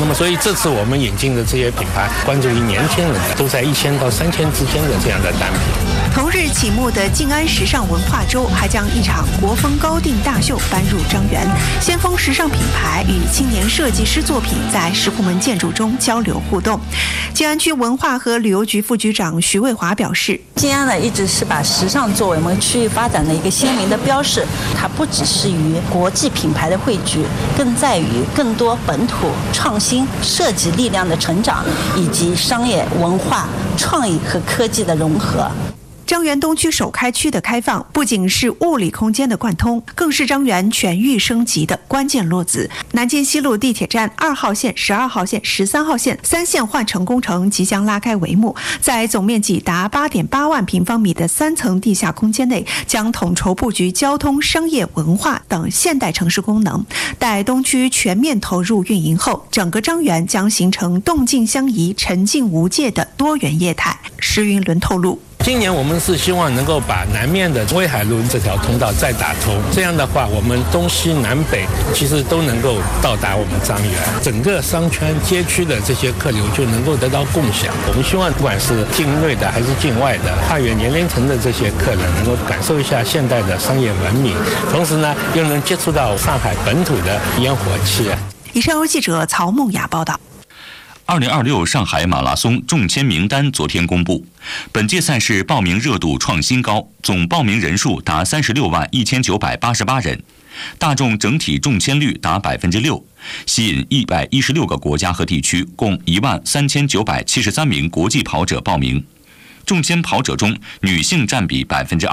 那么所以这次我们引进的这些品牌，关注于年轻人，都在1000到3000之间的这样的单品。 同日启幕的静安时尚文化周还将一场国风高定大秀搬入张园，先锋时尚品牌与青年设计师作品在石库门建筑中交流互动。静安区文化和旅游局副局长徐卫华表示， 静安呢一直是把时尚作为我们区域发展的一个鲜明的标识，它不只是于国际品牌的汇聚，更在于更多本土创新设计力量的成长，以及商业文化创意和科技的融合。 张园东区首开区的开放，不仅是物理空间的贯通，更是张园全域升级的关键落子。南京西路地铁站2号线、12号线、13号线3线换乘工程即将拉开帷幕，在总面积达8.8万平方米的3层地下空间内，将统筹布局交通、商业、文化等现代城市功能。待东区全面投入运营后，整个张园将形成动静相宜、沉静无界的多元业态。石云伦透露， 今年我们是希望能够把南面的威海路这条通道再打通，这样的话，我们东西南北其实都能够到达我们张园，整个商圈街区的这些客流就能够得到共享。我们希望不管是境内的还是境外的跨越年龄层的这些客人，能够感受一下现代的商业文明，同时呢，又能接触到上海本土的烟火气。 以上由记者曹梦雅报道。 2026上海马拉松中签名单昨天公布，本届赛事报名热度创新高，总报名人数达36万1988人，大众整体中签率达6%，吸引116个国家和地区共13973名国际跑者报名。中签跑者中，女性占比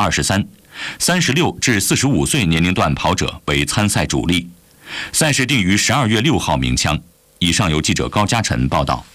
23%，36至45岁年龄段跑者为参赛主力。赛事定于12月6号鸣枪。以上由记者高嘉晨报道。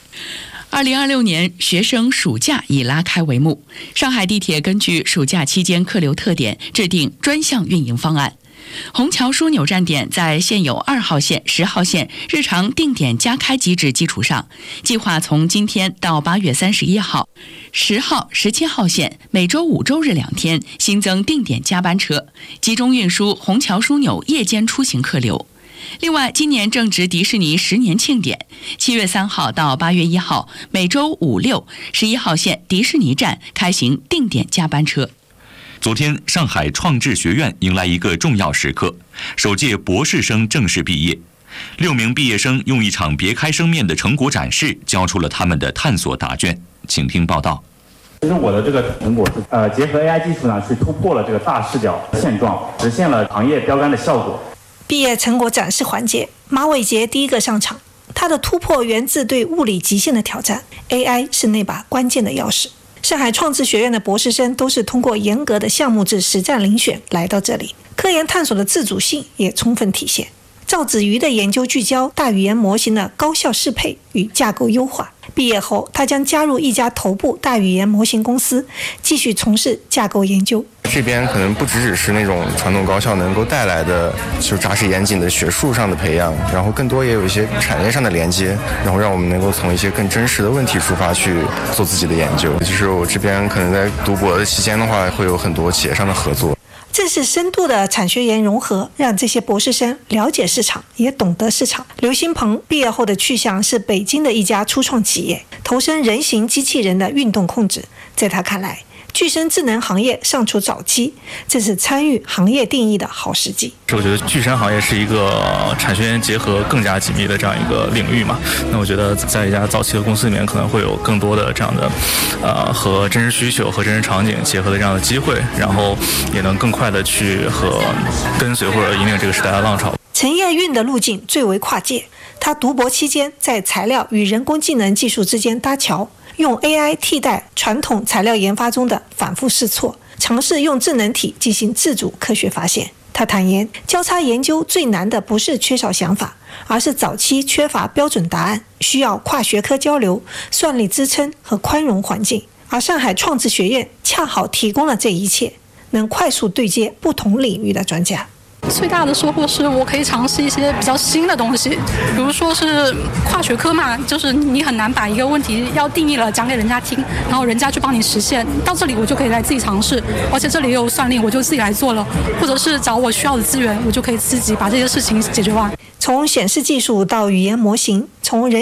2026年学生暑假已拉开帷幕，上海地铁根据暑假期间客流特点制定专项运营方案。虹桥枢纽站点在现有2号线、10号线日常定点加开机制基础上，计划从今天到8月31号，10号、17号线每周5周日2天新增定点加班车，集中运输虹桥枢纽夜间出行客流。另外，今年正值迪士尼10年庆典，7月3号到8月1号，每周5、6、11号线迪士尼站开行定点加班车。 昨天，上海创智学院迎来一个重要时刻，首届博士生正式毕业。6名毕业生用一场别开生面的成果展示，交出了他们的探索答卷。请听报道。 其实我的这个成果是结合 AI 技术呢，去突破了这个大视角现状，实现了行业标杆的效果。 毕业成果展示环节，马伟杰第一个上场，他的突破源自对物理极限的挑战 ，AI 是那把关键的钥匙。上海创智学院的博士生都是通过严格的项目制实战遴选来到这里，科研探索的自主性也充分体现。赵子瑜的研究聚焦大语言模型的高效适配与架构优化。毕业后，他将加入一家头部大语言模型公司，继续从事架构研究。 这边可能不只是那种传统高校能够带来的就扎实严谨的学术上的培养，然后更多也有一些产业上的连接，然后让我们能够从一些更真实的问题出发去做自己的研究。就是我这边可能在读博的期间的话，会有很多企业上的合作。 正是深度的产学研融合，让这些博士生了解市场，也懂得市场。刘新鹏毕业后的去向是北京的一家初创企业，投身人形机器人的运动控制。在他看来，具身智能行业尚处早期，这是参与行业定义的好时机。 我觉得具身行业是一个产学研结合更加紧密的这样一个领域嘛。那我觉得在一家早期的公司里面，可能会有更多的这样的和真实需求和真实场景结合的这样的机会，然后也能更快的去跟随或者引领这个时代的浪潮。 陈业运的路径最为跨界，他读博期间在材料与人工智能技术之间搭桥，用 AI 替代传统材料研发中的反复试错，尝试用智能体进行自主科学发现。他坦言，交叉研究最难的不是缺少想法，而是早期缺乏标准答案，需要跨学科交流、算力支撑和宽容环境。而上海创智学院恰好提供了这一切，能快速对接不同领域的专家。 最大的收获是我可以尝试一些比较新的东西，比如说是跨学科嘛，就是你很难把一个问题要定义了讲给人家听，然后人家去帮你实现。到这里我就可以来自己尝试，而且这里也有算力，我就自己来做了，或者是找我需要的资源，我就可以自己把这些事情解决完。 从显示技术到语言模型，从人